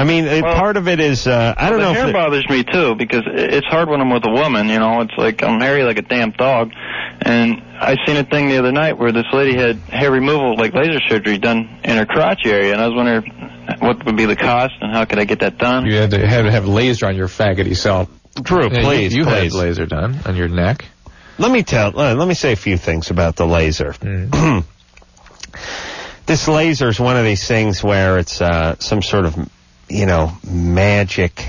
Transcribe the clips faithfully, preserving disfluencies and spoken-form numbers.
I mean, it, well, part of it is, uh, I don't well, know the if... hair it, bothers me, too, because it's hard when I'm with a woman, you know. It's like I'm hairy like a damn dog. And I seen a thing the other night where this lady had hair removal, like laser surgery, done in her crotch area, and I was wondering what would be the cost and how could I get that done. You had to have, have laser on your faggoty self. Drew, yeah, please, You, you please. had laser done on your neck. Let me tell, uh, let me say a few things about the laser. Mm. This laser is one of these things where it's uh, some sort of, you know, magic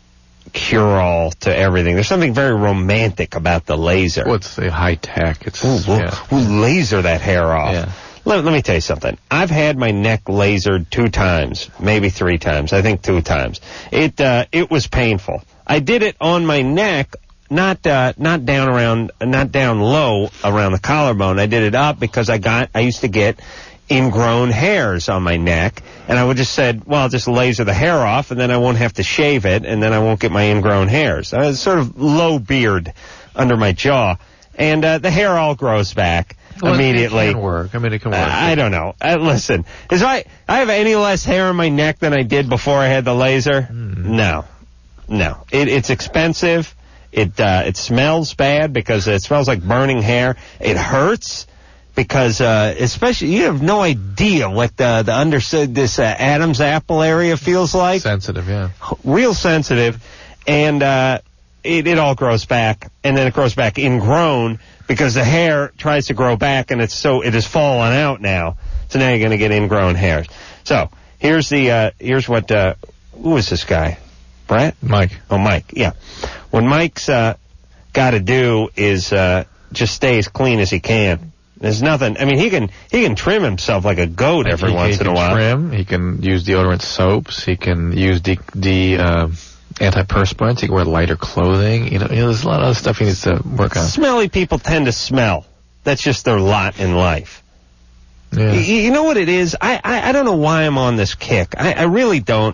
cure-all to everything. There's something very romantic about the laser. Well, it's the high tech. It's Ooh, we'll, yeah. we'll laser that hair off. Yeah. Let, let me tell you something. I've had my neck lasered two times, maybe three times. I think two times. It uh, it was painful. I did it on my neck, not uh, not down around, not down low around the collarbone. I did it up because I got I used to get ingrown hairs on my neck, and I would just said, well, I'll just laser the hair off, and then I won't have to shave it, and then I won't get my ingrown hairs. I was sort of low beard under my jaw, and uh, the hair all grows back well, immediately. It can work. I mean, it can work. Uh, I don't know. Uh, listen, is I I have any less hair on my neck than I did before I had the laser? Mm. No, no. It, it's expensive. It uh, it smells bad because it smells like burning hair. It hurts. Because, uh, especially, you have no idea what the, the under, this uh, Adam's apple area feels like. Sensitive, yeah. Real sensitive. And, uh, it, it all grows back. And then it grows back ingrown because the hair tries to grow back and it's so, it has fallen out now. So now you're going to get ingrown hairs. So, here's the, uh, here's what, uh, who is this guy? Brett? Mike. Oh, Mike, yeah. What Mike's, uh, got to do is, uh, just stay as clean as he can. There's nothing. I mean, he can he can trim himself like a goat every he, once he in a while. He can trim. He can use deodorant soaps. He can use the the uh, antiperspirants. He can wear lighter clothing. You know, you know, there's a lot of other stuff he needs to work on. Smelly people tend to smell. That's just their lot in life. Yeah. You, you know what it is? I, I I don't know why I'm on this kick. I, I really don't.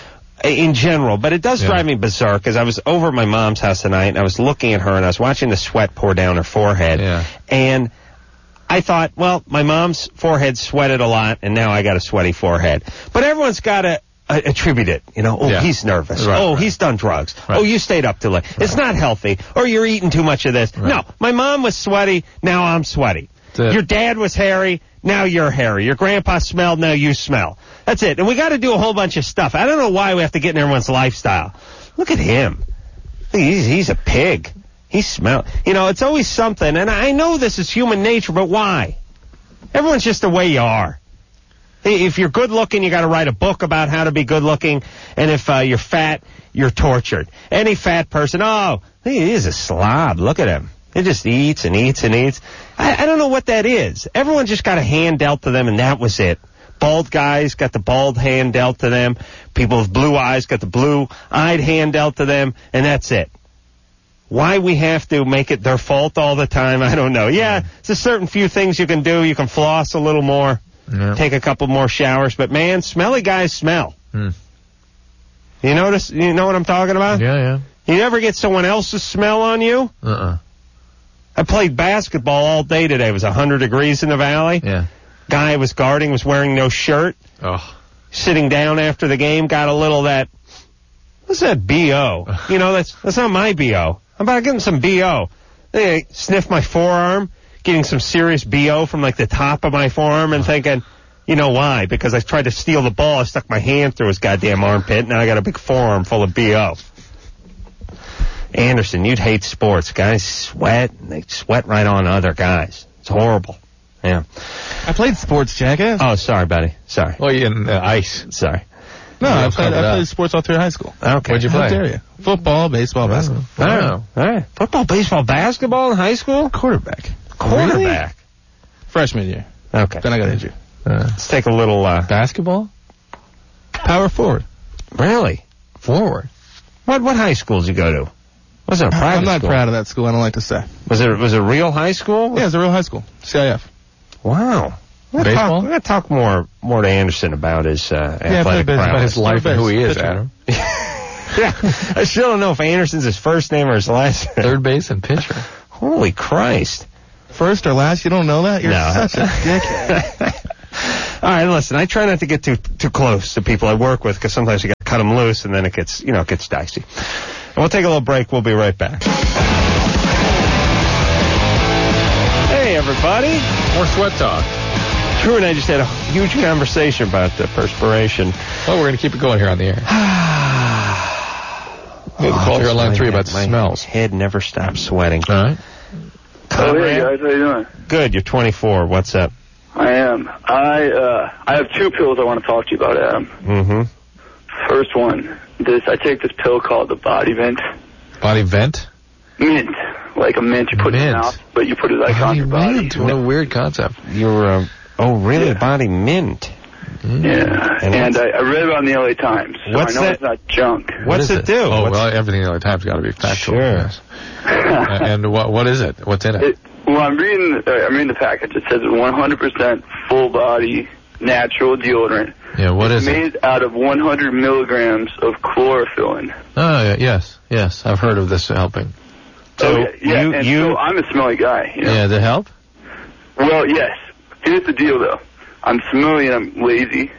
In general, but it does yeah. drive me berserk because I was over at my mom's house tonight and I was looking at her and I was watching the sweat pour down her forehead. Yeah. And I thought, well, my mom's forehead sweated a lot, and now I got a sweaty forehead. But everyone's got to uh, attribute it. You know, oh, yeah. he's nervous. Right, oh, right. he's done drugs. Right. Oh, you stayed up too late. Right. It's not healthy. Or you're eating too much of this. Right. No, my mom was sweaty. Now I'm sweaty. Your dad was hairy. Now you're hairy. Your grandpa smelled. Now you smell. That's it. And we got to do a whole bunch of stuff. I don't know why we have to get in everyone's lifestyle. Look at him. He's, he's a pig. He smells. You know, it's always something. And I know this is human nature, but why? Everyone's just the way you are. If you're good looking, you got to write a book about how to be good looking. And if uh, you're fat, you're tortured. Any fat person, oh, he is a slob. Look at him. He just eats and eats and eats. I, I don't know what that is. Everyone just got a hand dealt to them, and that was it. Bald guys got the bald hand dealt to them. People with blue eyes got the blue-eyed hand dealt to them, and that's it. Why we have to make it their fault all the time, I don't know. Yeah, there's a certain few things you can do. You can floss a little more, yeah. take a couple more showers. But, man, smelly guys smell. Hmm. You notice? You know what I'm talking about? Yeah, yeah. You ever get someone else's smell on you? Uh-uh. I played basketball all day today. It was one hundred degrees in the valley. Yeah. Guy I was guarding was wearing no shirt. Oh. Sitting down after the game, got a little that, what's that B O? You know, that's that's not my B O. I'm about getting some B O. They sniffed my forearm, getting some serious B O from like the top of my forearm and thinking, you know why? Because I tried to steal the ball. I stuck my hand through his goddamn armpit. Now I got a big forearm full of B O. Anderson, you'd hate sports. Guys sweat, and they sweat right on other guys. It's horrible. Yeah. I played sports, jackass. Oh, sorry, buddy. Sorry. Well, you in uh, ice. Sorry. No, Yeah, I played, I up. played sports all through high school. Okay. What'd you How play? dare you? Football, baseball, basketball. All right. All right. Football, baseball, basketball in high school? Quarterback. Quarterback. Freshman year. Okay. Then I got injured. Uh, Let's take a little, uh... basketball? Power forward. Really? Forward. What what high school did you go to? Was it a private I'm not school? proud of that school, I don't like to say. Was it was it a real high school? Yeah, it's a real high school. C I F. Wow. We're gonna Baseball? talk, we're gonna talk more more to Anderson about his uh, Yeah, athletic play baseball. About prowess. his life and who he is, Pitcher. Adam. Yeah, I still don't know if Anderson's his first name or his last name. Third base and pitcher. Holy Christ. First or last, you don't know that? You're No. such a dickhead. All right, listen, I try not to get too too close to people I work with because sometimes you got cut them loose, and then it gets, you know, it gets dicey. And we'll take a little break. We'll be right back. Hey, everybody. More sweat talk. Drew and I just had a huge conversation about the perspiration. Oh, we're going to keep it going here on the air. We have to call here on line three about my smells. Head never stops sweating. All right. Oh, hey, guys. How you doing? Good. You're twenty-four. What's up? I am. I uh, I have two pills I want to talk to you about, Adam. Mm-hmm. First one, this I take this pill called the Body Vent. Body Vent? Mint. Like a mint you put mint. in your mouth, but you put it like body on your body. Mint. What a weird concept. You're, uh, oh, really? Yeah. Body Mint. Mm. Yeah. And, and I, I read it on the L A Times, so what's I know that? It's not junk. What's what it, it do? Oh, what's well, everything in the L A Times got to be factual. Sure. Yes. uh, and what what is it? What's in it? it well, I'm reading, uh, I'm reading the package. It says one hundred percent full body natural deodorant. Yeah, what it's is it? Made out of one hundred milligrams of chlorophyll. Oh, yeah, yes, yes. I've heard of this helping. So oh, yeah, yeah. you, and you... so I'm a smelly guy. You know? Yeah, does it help? Well, yes. Here's the deal, though. I'm smelly and I'm lazy.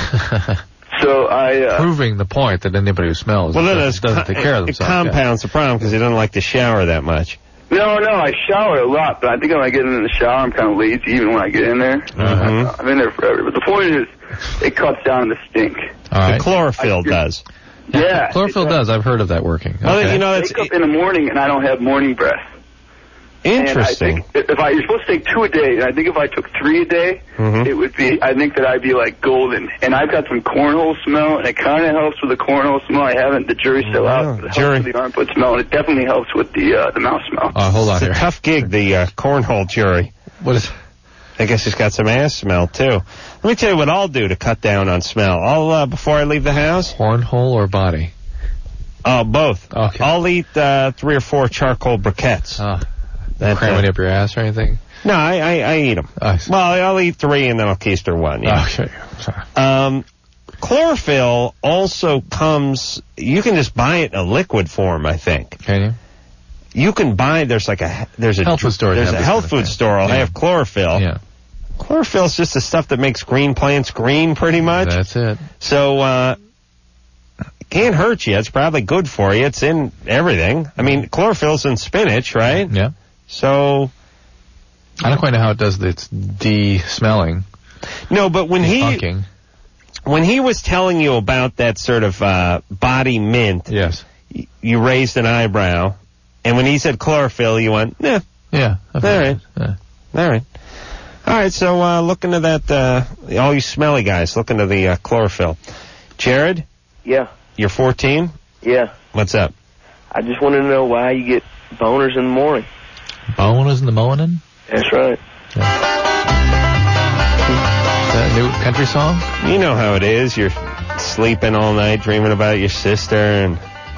So I... Uh, Proving the point that anybody who smells well, doesn't, doesn't take care of it themselves. It compounds yeah. the problem because he doesn't like to shower that much. No, no, I shower a lot, but I think when I get in the shower, I'm kind of lazy even when I get in there. Mm-hmm. I'm in there forever. But the point is, it cuts down the stink. All right. The chlorophyll I, does. Yeah. Chlorophyll does. I've heard of that working. Well, okay. you know, I that's wake up in the morning and I don't have morning breath. Interesting. And I think if I, you're supposed to take two a day, and I think if I took three a day, mm-hmm. it would be, I think that I'd be like golden. And I've got some cornhole smell, and it kind of helps with the cornhole smell. I haven't, the jury's still out, but it Jury. helps with the armpit smell, and it definitely helps with the uh, the mouth smell. Uh, hold on it's here. a tough gig, the uh, cornhole jury. What is? I guess he's got some ass smell, too. Let me tell you what I'll do to cut down on smell. I'll, uh, before I leave the house... Cornhole or body? Uh, both. Okay. I'll eat uh, three or four charcoal briquettes. Uh, That, cram uh, it up your ass or anything? No, I, I, I eat them. Oh, I see. Well, I'll eat three and then I'll keister one. Yeah. Oh, okay. Sorry. Um, chlorophyll also comes, you can just buy it in a liquid form, I think. Can you? You can buy, there's like a, there's a, health food store. there's a health food store will yeah. have chlorophyll. Yeah. Chlorophyll's just the stuff that makes green plants green, pretty much. That's it. So, uh, it can't hurt you. It's probably good for you. It's in everything. I mean, chlorophyll's in spinach, right? Yeah. So, I don't quite know how it does its de-smelling. no, but when he, Defunking. when he was telling you about that sort of, uh, body mint, Yes. y- you raised an eyebrow, and when he said chlorophyll, you went, nah, Yeah. all right, Yeah. all right. All right, so, uh, look into that, uh, all you smelly guys, look into the, uh, chlorophyll. Jared, Yeah, you're fourteen? yeah. What's up? I just wanted to know why you get boners in the morning. Boners in the morning? That's right. Is that a new country song? You know how it is. You're sleeping all night, dreaming about your sister, and...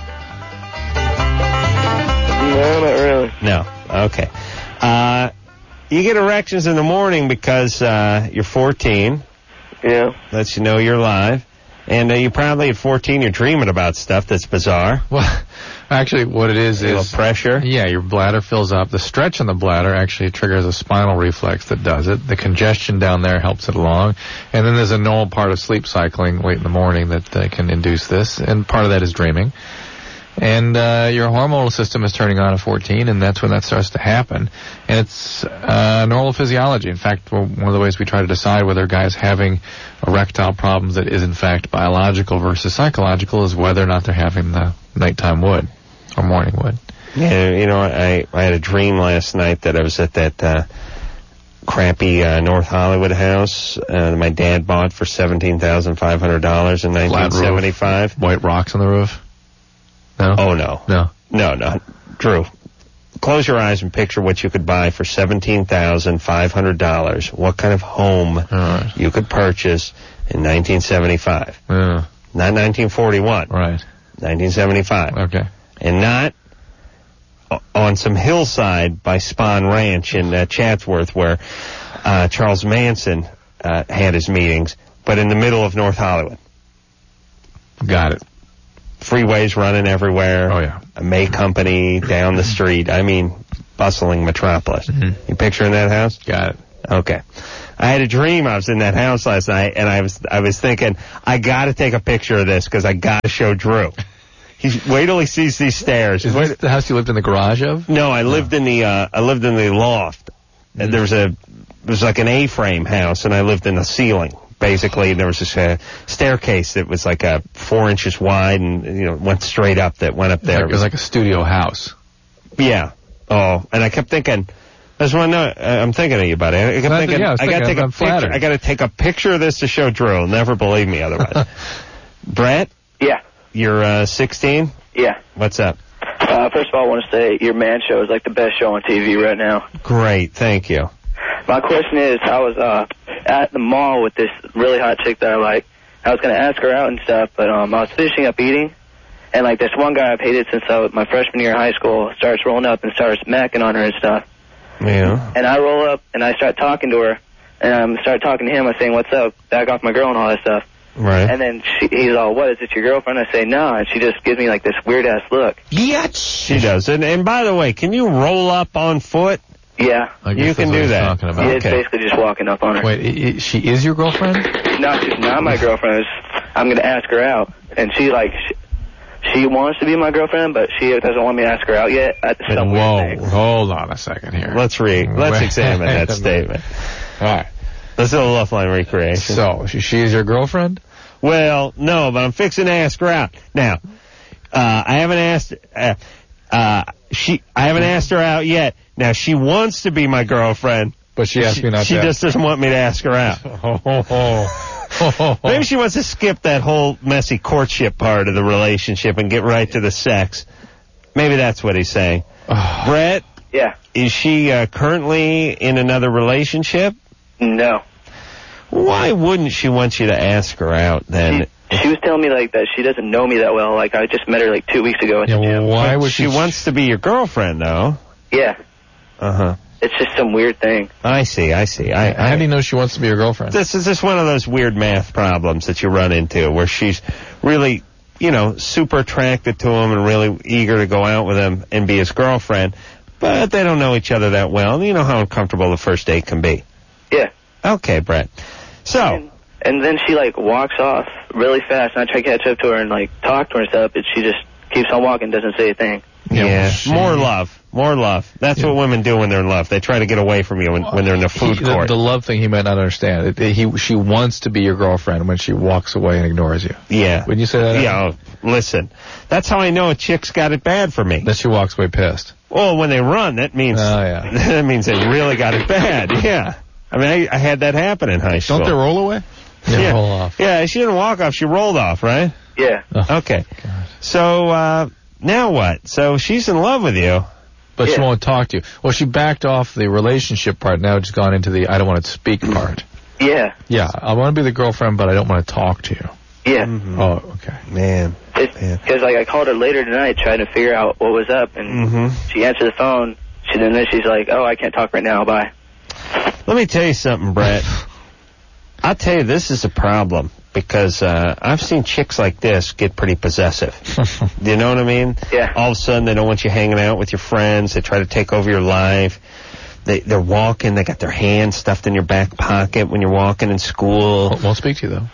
No, not really. No. Okay. Uh, you get erections in the morning because uh, you're fourteen. Yeah. Lets you know you're alive. And uh, you probably at fourteen, you're dreaming about stuff that's bizarre. Well, actually, what it is A little is... pressure. Yeah, your bladder fills up. The stretch in the bladder actually triggers a spinal reflex that does it. The congestion down there helps it along. And then there's a normal part of sleep cycling late in the morning that uh, can induce this. And part of that is dreaming. And uh, your hormonal system is turning on at fourteen, and that's when that starts to happen. And it's uh, normal physiology. In fact, one of the ways we try to decide whether a guy is having erectile problems that is in fact biological versus psychological is whether or not they're having the nighttime wood or morning wood. Yeah, you know, I, I had a dream last night that I was at that uh, crappy uh, North Hollywood house uh, my dad bought for seventeen thousand five hundred dollars in nineteen seventy-five. White rocks on the roof? No? Oh, no. No. No, no. Drew, close your eyes and picture what you could buy for seventeen thousand five hundred dollars. What kind of home right. you could purchase in nineteen seventy-five. Yeah. Not nineteen forty-one. Right. nineteen seventy-five. Okay. And not on some hillside by Spahn Ranch in uh, Chatsworth where uh, Charles Manson uh, had his meetings, but in the middle of North Hollywood. Got it. Freeways running everywhere. Oh, yeah. A May Company down the street. I mean, bustling metropolis. Mm-hmm. You picturing that house? Got it. Okay. I had a dream I was in that house last night, and I was I was thinking, I got to take a picture of this because I got to show Drew. He's, wait till he sees these stairs. Is this the house you lived in the garage of? No, I lived no. in the uh, I lived in the loft. Mm-hmm. And there was a it was like an A-frame house, and I lived in the ceiling. Basically, there was this uh, staircase that was like a four inches wide, and you know went straight up. That went up there. It was like a studio house. Yeah. Oh, and I kept thinking. I just want to know. Uh, I'm thinking of you, buddy. I kept thinking. Yeah, I, I got to take I'm a picture. flattered. I got to take a picture of this to show Drew. He'll never believe me otherwise. Brett. Yeah. You're uh, sixteen. Yeah. What's up? Uh, first of all, I want to say your man show is like the best show on T V right now. Great. Thank you. My question is, I was uh, at the mall with this really hot chick that I like. I was going to ask her out and stuff, but um, I was finishing up eating, and like this one guy I've hated since I was my freshman year of high school starts rolling up and starts macking on her and stuff. Yeah. And I roll up and I start talking to her, and I um, start talking to him. I saying, "What's up? Back off my girl," and all that stuff. Right. And then she, he's all, "What, is it your girlfriend?" I say, "No," and she just gives me like this weird ass look. Yes. She does. And and by the way, can you roll up on foot? Yeah. You can do that. Talking about. Yeah, it's Okay. basically just walking up on her. Wait, I, I, she is your girlfriend? No, she's not my girlfriend. It's, I'm going to ask her out. And she, like, she, she wants to be my girlfriend, but she doesn't want me to ask her out yet. At some Whoa, weird thing. hold on a second here. Let's read. Let's Wait examine a that minute. statement. All right. Let's do a love line recreation. So, she, she is your girlfriend? Well, no, but I'm fixing to ask her out. Now, uh, I haven't asked, uh, uh, she, I haven't asked her out yet. Now, she wants to be my girlfriend. But she asked she, me not She to. just doesn't want me to ask her out. Oh, oh, oh. Maybe she wants to skip that whole messy courtship part of the relationship and get right to the sex. Maybe that's what he's saying. Brett? Yeah. Is she uh, currently in another relationship? No. Why wouldn't she want you to ask her out then? She, she was telling me, like, that she doesn't know me that well. Like, I just met her, like, two weeks ago at Yeah, the well, gym. why But would she she... wants to be your girlfriend, though. Yeah. Uh-huh. It's just some weird thing. I see, I see. I, I, How do you know she wants to be your girlfriend? This is just one of those weird math problems that you run into where she's really, you know, super attracted to him and really eager to go out with him and be his girlfriend, but they don't know each other that well. You know how uncomfortable the first date can be. Yeah. Okay, Brett. So... And, and then she, like, walks off really fast, and I try to catch up to her and, like, talk to her and stuff, but she just keeps on walking, doesn't say a thing. Yeah, Yeah, she- more love. More love. That's Yeah. what women do when they're in love. They try to get away from you when, when they're in the food He- the, court. the love thing he might not understand. It, it- he, she wants to be your girlfriend when she walks away and ignores you. Yeah. Wouldn't you say that? Yeah, oh, listen. That's how I know a chick's got it bad for me. That she walks away pissed. Well, when they run, that means Oh, yeah. that means they really got it bad. Yeah. I mean, I, I had that happen in high school. Don't they roll away? Yeah, Yeah. roll off. Yeah, she didn't walk off. She rolled off, right? Yeah. Oh, Okay. God. So, uh, now what? So she's in love with you. But she Yeah. won't talk to you. Well, she backed off the relationship part. Now it's gone into the I don't want to speak part. Yeah. Yeah, I want to be the girlfriend, but I don't want to talk to you. Yeah. Mm-hmm. Oh, okay. Man. Because, like, I called her later tonight trying to figure out what was up, and Mm-hmm. she answered the phone. She then she's like, "Oh, I can't talk right now. Bye." Let me tell you something, Brett. I'll tell you, this is a problem because uh, I've seen chicks like this get pretty possessive. Do you know what I mean? Yeah. All of a sudden, they don't want you hanging out with your friends. They try to take over your life. They, they're walking. They got their hands stuffed in your back pocket when you're walking in school. Won't, won't speak to you, though.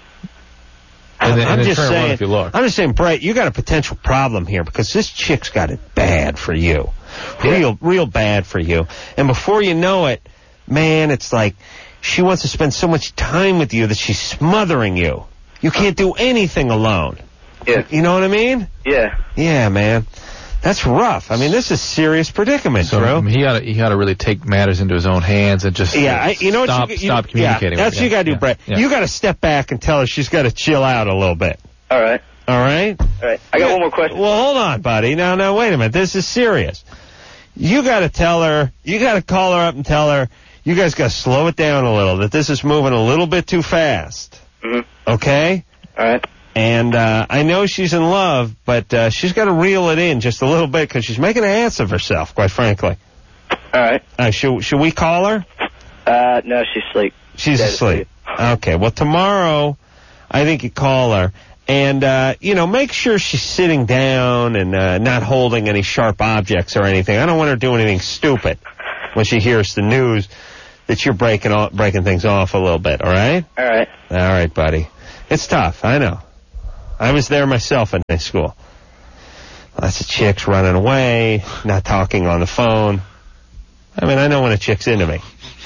And then, I'm and in just turn, what saying. if you look? I'm just saying, Brett. You got a potential problem here because this chick's got it bad for you, real, real bad for you. And before you know it, man, it's like she wants to spend so much time with you that she's smothering you. You can't do anything alone. Yeah. You know what I mean? Yeah. Yeah, man. That's rough. I mean, this is serious predicament, So Drew. um, he got to he got to really take matters into his own hands and just Yeah, uh, I, you know stop what you, stop you, communicating. Yeah, with that's what you yeah, got to do, yeah, Brett. yeah. You got to step back and tell her she's got to chill out a little bit. All right. All right? All right. I got one more question. Well, hold on, buddy. Now, now, wait a minute. This is serious. You got to tell her, you got to call her up and tell her, you guys got to slow it down a little, that this is moving a little bit too fast. Mm-hmm. Okay? All right. And uh, I know she's in love, but uh, she's got to reel it in just a little bit because she's making an ass of herself, quite frankly. All right. Uh, should, should we call her? Uh, no, she's asleep. She's Dead asleep. Okay, well, tomorrow, I think you call her. And, uh, you know, make sure she's sitting down and uh, not holding any sharp objects or anything. I don't want her doing anything stupid when she hears the news that you're breaking off, breaking things off a little bit, all right? All right. All right, buddy. It's tough, I know. I was there myself in high school. Lots of chicks running away, not talking on the phone. I mean, I know when a chick's into me.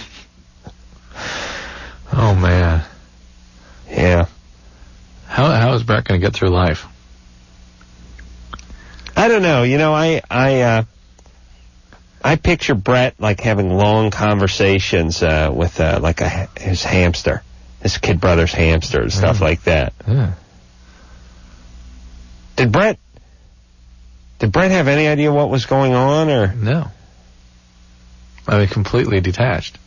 Oh, man. Yeah. How How is Brett going to get through life? I don't know. You know, I I uh, I picture Brett like having long conversations uh, with uh, like a, his hamster, his kid brother's hamster and stuff Mm. like that. Yeah. Did Brett Did Brett have any idea what was going on, or No. I mean, completely detached.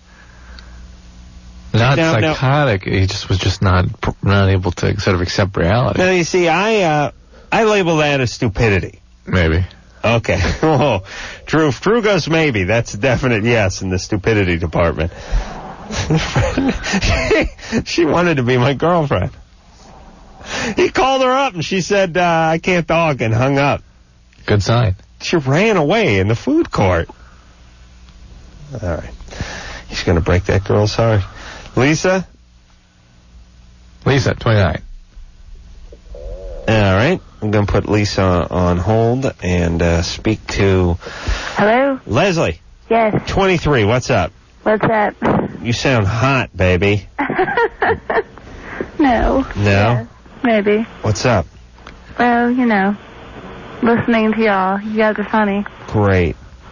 Not No, no. psychotic. He just was just not not able to sort of accept reality. No, you see, I uh, I label that as stupidity. Maybe. Okay. Oh, Drew, Drew goes maybe. That's a definite yes in the stupidity department. she, she wanted to be my girlfriend. He called her up and she said, uh, I can't talk, and hung up. Good sign. She ran away in the food court. All right. He's going to break that girl's heart. Lisa? Lisa, twenty-nine. All right. I'm going to put Lisa on hold and uh, speak to Hello? Leslie. Yes. twenty-three. What's up? What's up? You sound hot, baby. No. No? Yes, maybe. What's up? Well, you know, listening to y'all. You guys are funny. Great.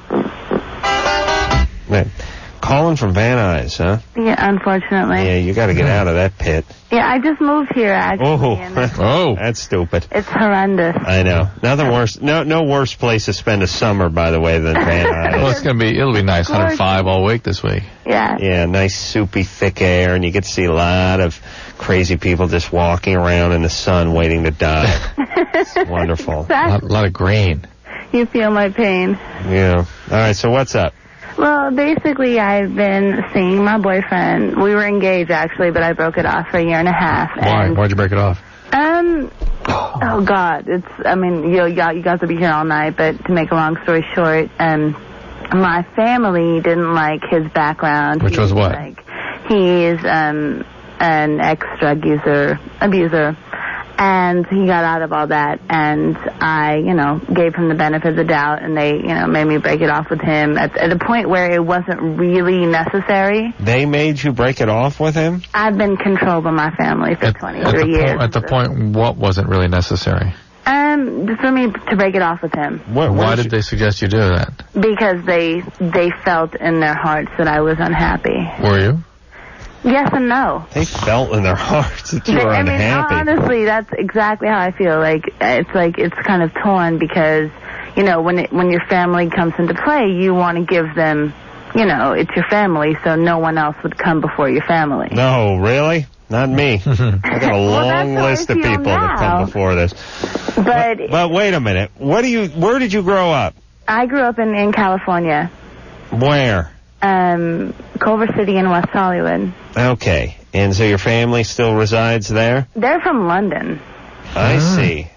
Man, calling from Van Nuys, huh? Yeah, unfortunately. Yeah, you got to get out of that pit. Yeah, I just moved here, actually. Oh, and it's, Oh. that's stupid. it's horrendous. I know. Nothing worse. No, no worse place to spend a summer, by the way, than Van Well, Nuys. it's going to be, it'll be nice. one hundred five all week this week. Yeah. Yeah, nice soupy, thick air, and you get to see a lot of crazy people just walking around in the sun waiting to die. It's wonderful. A lot, Exactly. lot of grain. You feel my pain. Yeah. All right, so what's up? Well, basically, I've been seeing my boyfriend. We were engaged, actually, but I broke it off for a year and a half. Why? And, Why'd you break it off? Um, oh, God. It's, I mean, you, you you guys will be here all night, but to make a long story short, um, my family didn't like his background. Which was He's what? Like, he's um, an ex-drug user, abuser. And he got out of all that, and I, you know, gave him the benefit of the doubt, and they, you know, made me break it off with him at, at a point where it wasn't really necessary. They made you break it off with him? I've been controlled by my family for At, twenty-three at the years. Po- at the point, what wasn't really necessary? Um, for me to break it off with him. What, Why what did they suggest you do that? Because they they felt in their hearts that I was unhappy. Were you? Yes and no. They felt in their hearts that you They- were I mean, unhappy. honestly, that's exactly how I feel. Like it's like it's kind of torn because, you know, when it, when your family comes into play, you want to give them, you know, it's your family, so no one else would come before your family. No, really? Not me. I got a Well, that's long how I list of feel people that come now. before this. But But wait a minute. What do you? Where did you grow up? I grew up in in California, Where? um, Culver City in West Hollywood. Okay. And so your family still resides there? They're from London. I see.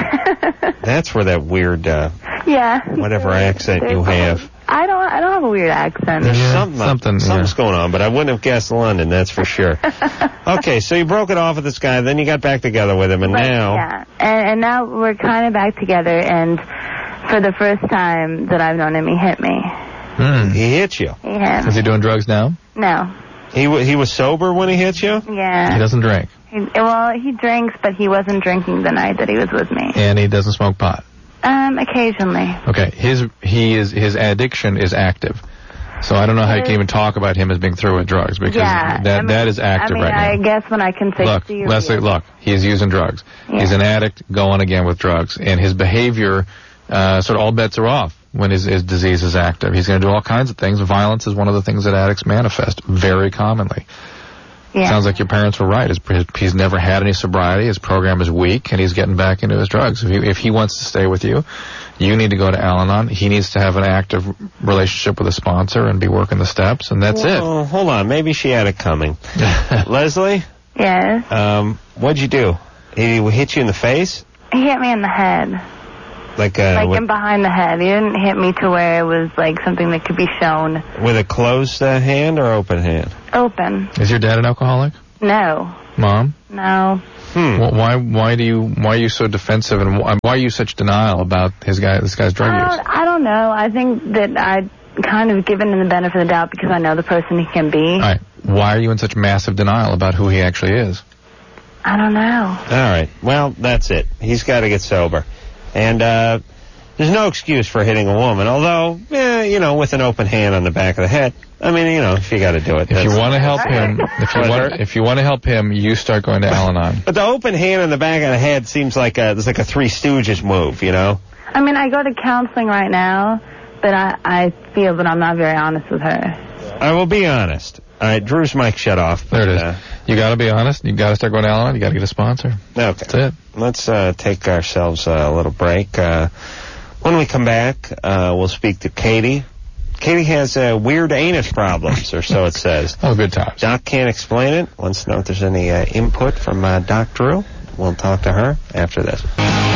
That's where that weird, uh, Yeah. whatever accent They're you from- have. I don't. I don't have a weird accent. There's Yeah, something, something, something's yeah. going on, but I wouldn't have guessed London, that's for sure. Okay, so you broke it off with this guy, then you got back together with him, and But, now... yeah, and, and now we're kind of back together. And for the first time that I've known him, he hit me. Hmm. He hit you. He hit Is me. he doing drugs now? No. He w- he was sober when he hit you? Yeah. He doesn't drink. He, well, he drinks, but he wasn't drinking the night that he was with me. And he doesn't smoke pot. Um, occasionally. Okay, his he is his addiction is active. So I don't know how you can even talk about him as being through with drugs because Yeah. that I mean, that is active I mean, right I now. guess when I can say Look, serious. Leslie, look, he's using drugs. Yeah. He's an addict going again with drugs, and his behavior, uh, sort of all bets are off when his, his disease is active. He's going to do all kinds of things. Violence is one of the things that addicts manifest very commonly. Yeah. Sounds like your parents were right. His, his, he's never had any sobriety. His program is weak, and he's getting back into his drugs. If, you, if he wants to stay with you, you need to go to Al-Anon. He needs to have an active relationship with a sponsor and be working the steps, and that's well, hold on. Maybe she had it coming. it. Leslie, Yes. um, what'd you do? He hit you in the face? He hit me in the head. Like, uh, like with, in behind the head. He didn't hit me to where it was like something that could be shown. with a closed uh, hand or open hand? Open. Is your dad an alcoholic? No. Mom? No. Hmm. Well, why why do you why are you so defensive and why, why are you such denial about his guy this guy's drug I use? don't, I don't know. I think that I kind of given him the benefit of the doubt because I know the person he can be. All right. Why are you in such massive denial about who he actually is? I don't know. All right. Well, that's it. He's got to get sober. And uh, there's no excuse for hitting a woman, although, eh, you know, with an open hand on the back of the head. I mean, you know, if you got to do it. If you want to help him, if you What, want, hurt? if you want to help him, you start going to Al-Anon. But the open hand on the back of the head seems like a, there's like a Three Stooges move, you know? I mean, I go to counseling right now, but I, I feel that I'm not very honest with her. I will be honest. All right, Drew's mic shut off. There it is. Uh, You got to be honest. You got to start going to Al-Anon. You got to get a sponsor. okay. That's it. Let's uh, take ourselves a little break. Uh, when we come back, uh, we'll speak to Katie. Katie has uh, weird anus problems, or so it says. Oh, good times. Doc can't explain it. Wants to know if there's any uh, input from uh, Doc Drew. We'll talk to her after this.